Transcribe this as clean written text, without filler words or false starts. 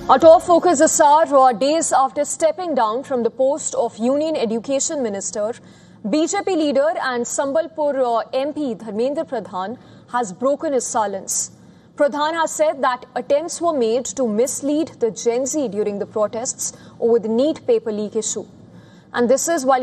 Our top focus is hour days after stepping down from the post of Union Education Minister, BJP leader and Sambalpur MP Dharmendra Pradhan has broken his silence. Pradhan has said that attempts were made to mislead the Gen Z during the protests over the NEET paper leak issue. And this is while